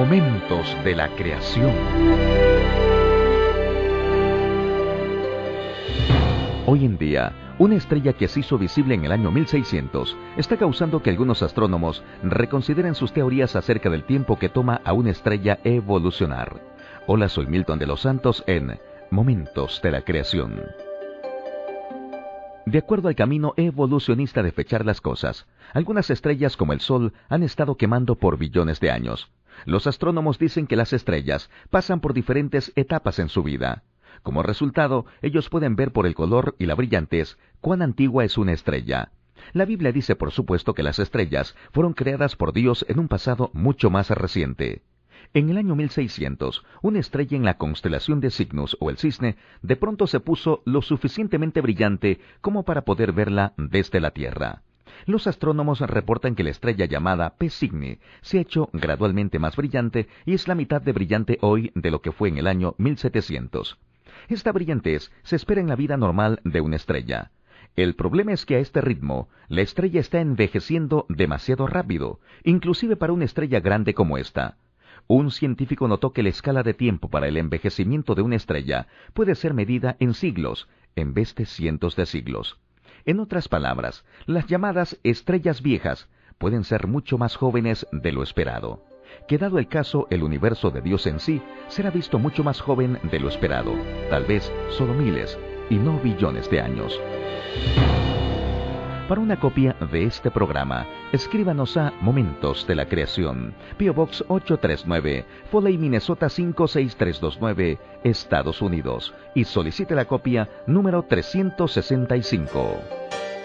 Momentos de la creación. Hoy en día, una estrella que se hizo visible en el año 1600 está causando que algunos astrónomos reconsideren sus teorías acerca del tiempo que toma a una estrella evolucionar. Hola, soy Milton de los Santos en Momentos de la Creación. De acuerdo al camino evolucionista de fechar las cosas, algunas estrellas como el Sol han estado quemando por billones de años. Los astrónomos dicen que las estrellas pasan por diferentes etapas en su vida. Como resultado, ellos pueden ver por el color y la brillantez cuán antigua es una estrella. La Biblia dice, por supuesto, que las estrellas fueron creadas por Dios en un pasado mucho más reciente. En el año 1600, una estrella en la constelación de Cygnus o el Cisne de pronto se puso lo suficientemente brillante como para poder verla desde la Tierra. Los astrónomos reportan que la estrella llamada P Cygni se ha hecho gradualmente más brillante y es la mitad de brillante hoy de lo que fue en el año 1700. Esta brillantez se espera en la vida normal de una estrella. El problema es que a este ritmo, la estrella está envejeciendo demasiado rápido, inclusive para una estrella grande como esta. Un científico notó que la escala de tiempo para el envejecimiento de una estrella puede ser medida en siglos, en vez de cientos de siglos. En otras palabras, las llamadas estrellas viejas pueden ser mucho más jóvenes de lo esperado. Que dado el caso, el universo de Dios en sí será visto mucho más joven de lo esperado, tal vez solo miles y no billones de años. Para una copia de este programa, escríbanos a Momentos de la Creación, P.O. Box 839, Foley, Minnesota 56329, Estados Unidos, y solicite la copia número 365.